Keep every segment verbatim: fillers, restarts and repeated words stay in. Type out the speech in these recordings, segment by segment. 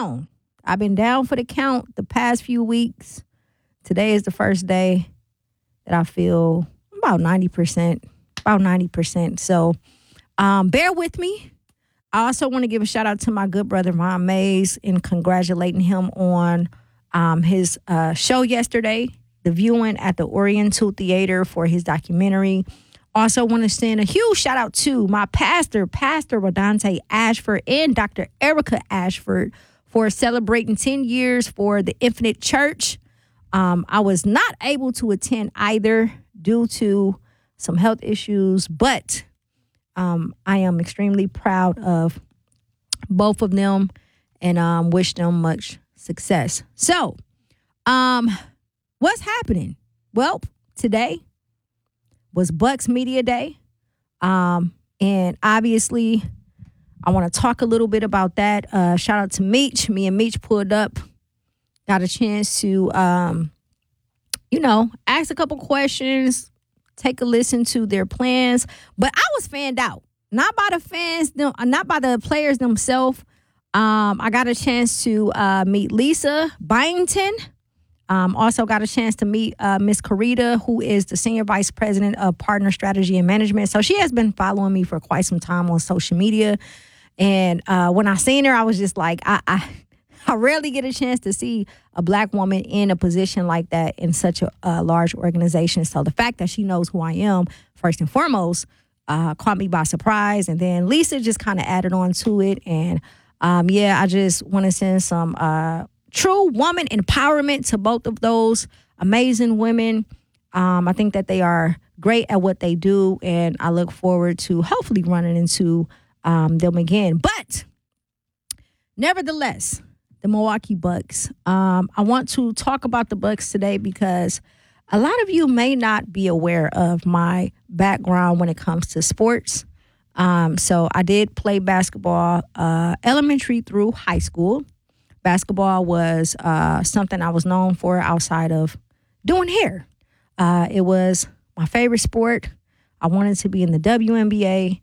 down. I've been down for the count the past few weeks. Today is the first day that I feel about ninety percent, about ninety percent. So um, bear with me. I also want to give a shout out to my good brother, Ron Mays, and congratulating him on um, his uh, show yesterday, the viewing at the Oriental Theater for his documentary. Also want to send a huge shout out to my pastor, Pastor Rodante Ashford, and Doctor Erica Ashford for celebrating ten years for the Infinite Church. Um, I was not able to attend either due to some health issues, but um, I am extremely proud of both of them and um, wish them much success. So, um, what's happening? Well, today was Bucks Media Day. Um, and obviously, I want to talk a little bit about that. Uh, shout out to Meech. Me and Meech pulled up, got a chance to, um, you know, ask a couple questions, take a listen to their plans. But I was fanned out, not by the fans, not by the players themselves. Um, I got a chance to uh, meet Lisa Byington. Um, also got a chance to meet uh, Miss Carita, who is the Senior Vice President of Partner Strategy and Management. So she has been following me for quite some time on social media. And uh, when I seen her, I was just like, I, I I rarely get a chance to see a black woman in a position like that in such a, a large organization. So the fact that she knows who I am, first and foremost, uh, caught me by surprise. And then Lisa just kind of added on to it. And um, yeah, I just want to send some uh, true woman empowerment to both of those amazing women. Um, I think that they are great at what they do. And I look forward to hopefully running into um, them again. But nevertheless, the Milwaukee Bucks. Um, I want to talk about the Bucks today because a lot of you may not be aware of my background when it comes to sports. Um, so I did play basketball uh, elementary through high school. Basketball was uh, something I was known for outside of doing hair. Uh, it was my favorite sport. I wanted to be in the W N B A.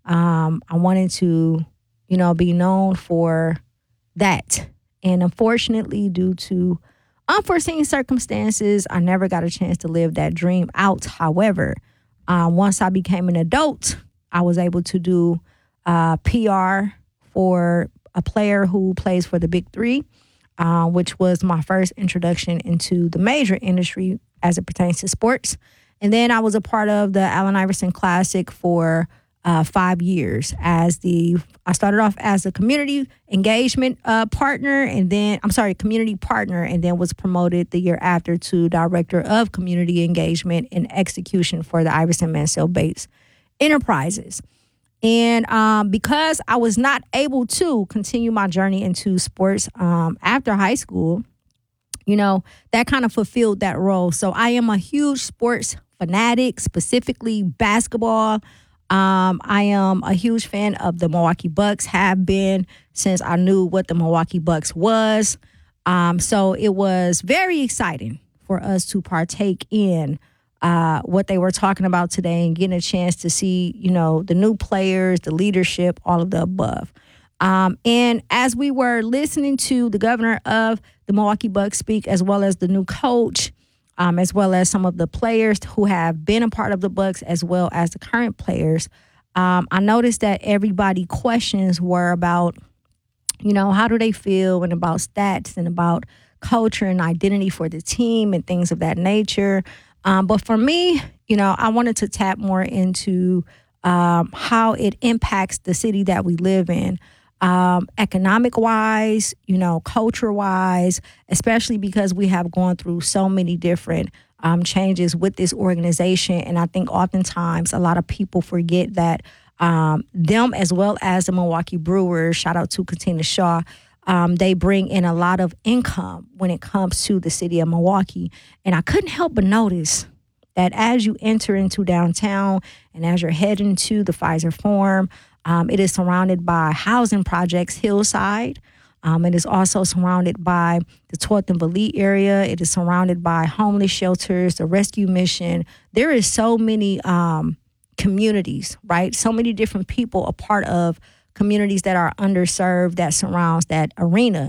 Um, I wanted to, you know, be known for that. And unfortunately, due to unforeseen circumstances, I never got a chance to live that dream out. However, uh, once I became an adult, I was able to do uh, P R for a player who plays for the Big Three, uh, which was my first introduction into the major industry as it pertains to sports. And then I was a part of the Allen Iverson Classic for Uh, five years as the, I started off as a community engagement uh, partner and then, I'm sorry, community partner, and then was promoted the year after to director of community engagement and execution for the Iverson Mansell Bates Enterprises. And um, because I was not able to continue my journey into sports um, after high school, you know, that kind of fulfilled that role. So I am a huge sports fanatic, specifically basketball. Um, I am a huge fan of the Milwaukee Bucks, have been since I knew what the Milwaukee Bucks was. Um, so it was very exciting for us to partake in uh, what they were talking about today and getting a chance to see, you know, the new players, the leadership, all of the above. Um, and as we were listening to the governor of the Milwaukee Bucks speak, as well as the new coach, Um, as well as some of the players who have been a part of the Bucks, as well as the current players, um, I noticed that everybody questions were about, you know, how do they feel and about stats and about culture and identity for the team and things of that nature. Um, but for me, you know, I wanted to tap more into um, how it impacts the city that we live in. Um, economic-wise, you know, culture-wise, especially because we have gone through so many different um, changes with this organization. And I think oftentimes a lot of people forget that um, them, as well as the Milwaukee Brewers, shout out to Katina Shaw, um, they bring in a lot of income when it comes to the city of Milwaukee. And I couldn't help but notice that as you enter into downtown and as you're heading to the Pfizer Forum, Um, it is surrounded by housing projects, Hillside. Um, it is also surrounded by the twelfth and Valete area. It is surrounded by homeless shelters, the rescue mission. There is so many um, communities, right? So many different people a part of communities that are underserved that surrounds that arena.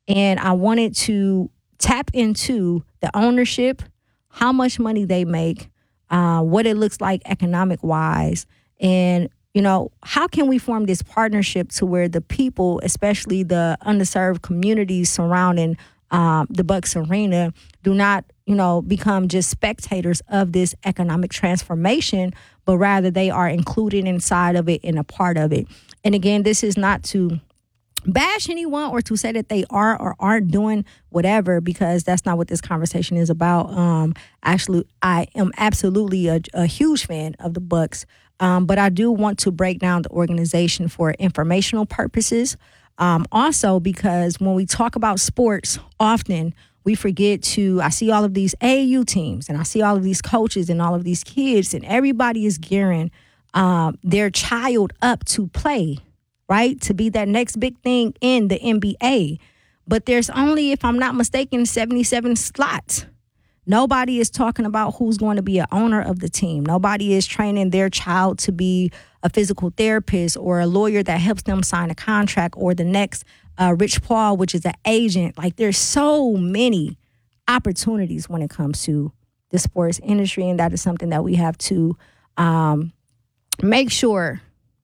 And I wanted to tap into the ownership, how much money they make, uh, what it looks like economic wise, and you know, how can we form this partnership to where the people, especially the underserved communities surrounding um, the Bucks Arena, do not, you know, become just spectators of this economic transformation, but rather they are included inside of it and a part of it. And again, this is not to bash anyone or to say that they are or aren't doing whatever, because that's not what this conversation is about. Um, actually, I am absolutely a, a huge fan of the Bucks. Um, but I do want to break down the organization for informational purposes. Um, also, because when we talk about sports, often we forget to, I see all of these A A U teams and I see all of these coaches and all of these kids, and everybody is gearing um, their child up to play, right? To be that next big thing in the N B A. But there's only, if I'm not mistaken, seventy-seven slots. Nobody is talking about who's going to be an owner of the team. Nobody is training their child to be a physical therapist or a lawyer that helps them sign a contract, or the next uh, Rich Paul, which is an agent. Like, there's so many opportunities when it comes to the sports industry, and that is something that we have to um, make sure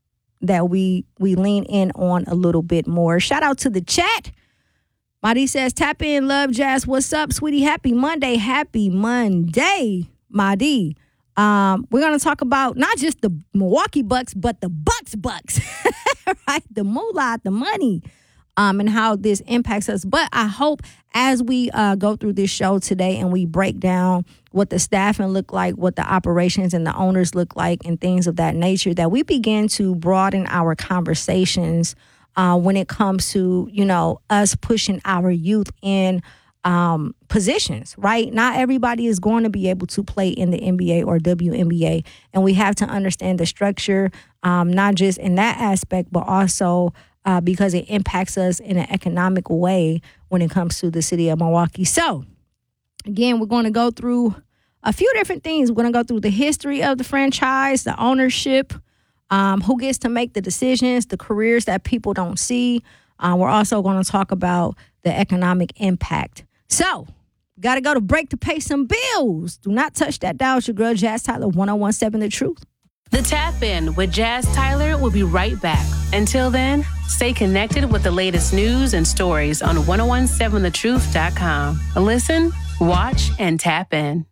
that we we lean in on a little bit more. Shout out to the chat. Madi says, tap in, love, Jazz. What's up, sweetie? Happy Monday. Happy Monday, Madi. Um, we're going to talk about not just the Milwaukee Bucks, but the Bucks Bucks, right? The moolah, the money, um, and how this impacts us. But I hope as we uh, go through this show today and we break down what the staffing look like, what the operations and the owners look like, and things of that nature, that we begin to broaden our conversations Uh, when it comes to, you know, us pushing our youth in um, positions, right? Not everybody is going to be able to play in the N B A or W N B A. And we have to understand the structure, um, not just in that aspect, but also uh, because it impacts us in an economic way when it comes to the city of Milwaukee. So, again, we're going to go through a few different things. We're going to go through the history of the franchise, the ownership, Um, who gets to make the decisions, the careers that people don't see. Uh, we're also going to talk about the economic impact. So, got to go to break to pay some bills. Do not touch that dial. It's your girl, Jazz Tyler, one oh one seven The Truth. The Tap In with Jazz Tyler will be right back. Until then, stay connected with the latest news and stories on ten seventeen the truth dot com. Listen, watch, and tap in.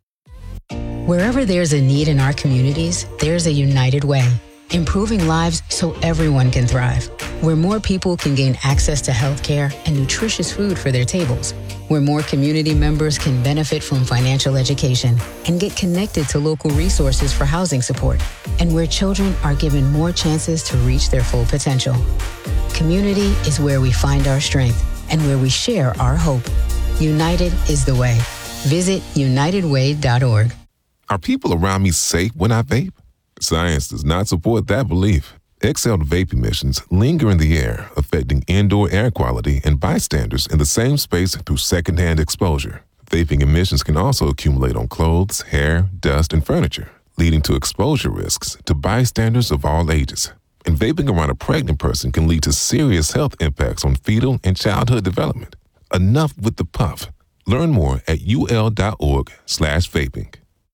Wherever there's a need in our communities, there's a United Way. Improving lives so everyone can thrive. Where more people can gain access to healthcare and nutritious food for their tables. Where more community members can benefit from financial education and get connected to local resources for housing support. And where children are given more chances to reach their full potential. Community is where we find our strength and where we share our hope. United is the way. Visit united way dot org. Are people around me safe when I vape? Science does not support that belief. Exhaled vape emissions linger in the air, affecting indoor air quality and bystanders in the same space through secondhand exposure. Vaping emissions can also accumulate on clothes, hair, dust, and furniture, leading to exposure risks to bystanders of all ages. And vaping around a pregnant person can lead to serious health impacts on fetal and childhood development. Enough with the puff. Learn more at ul.org slash vaping.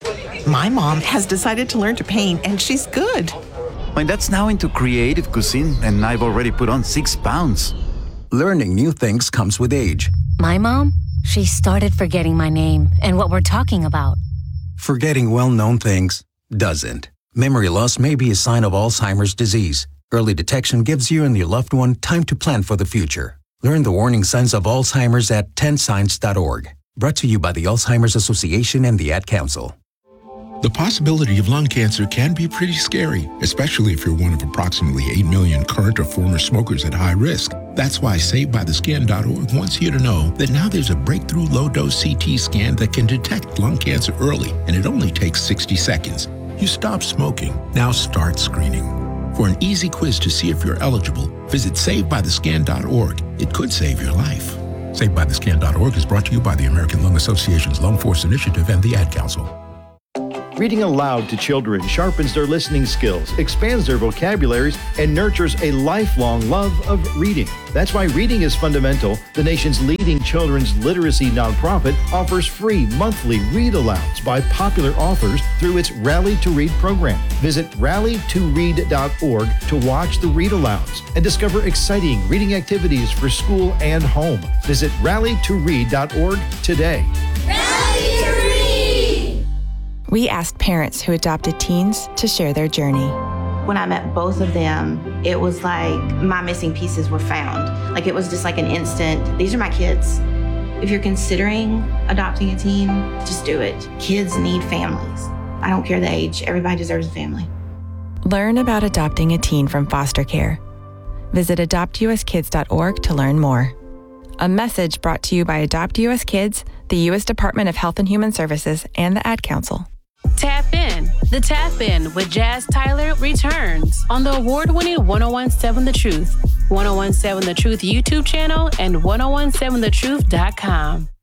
My mom has decided to learn to paint, and she's good. My dad's now into creative cuisine, and I've already put on six pounds. Learning new things comes with age. My mom, she started forgetting my name and what we're talking about. Forgetting well-known things doesn't. Memory loss may be a sign of Alzheimer's disease. Early detection gives you and your loved one time to plan for the future. Learn the warning signs of Alzheimer's at ten signs dot org. Brought to you by the Alzheimer's Association and the Ad Council. The possibility of lung cancer can be pretty scary, especially if you're one of approximately eight million current or former smokers at high risk. That's why Saved By The Skin dot org wants you to know that now there's a breakthrough low-dose C T scan that can detect lung cancer early, and it only takes sixty seconds. You stop smoking, now start screening. For an easy quiz to see if you're eligible, visit Saved By The Skin dot org. It could save your life. Saved By The Skin dot org is brought to you by the American Lung Association's Lung Force Initiative and the Ad Council. Reading aloud to children sharpens their listening skills, expands their vocabularies, and nurtures a lifelong love of reading. That's why Reading is Fundamental, the nation's leading children's literacy nonprofit, offers free monthly read-alouds by popular authors through its Rally to Read program. Visit rally to read dot org to watch the read-alouds and discover exciting reading activities for school and home. Visit rally to read dot org today. Rally to Read! We asked parents who adopted teens to share their journey. When I met both of them, it was like my missing pieces were found. Like it was just like an instant, these are my kids. If you're considering adopting a teen, just do it. Kids need families. I don't care the age, everybody deserves a family. Learn about adopting a teen from foster care. Visit adopt u s kids dot org to learn more. A message brought to you by Adopt U S Kids, the U S Department of Health and Human Services, and the Ad Council. Tap In. The Tap In with Jazz Tyler returns on the award-winning one oh one point seven The Truth, one oh one point seven The Truth YouTube channel, and ten seventeen the truth dot com.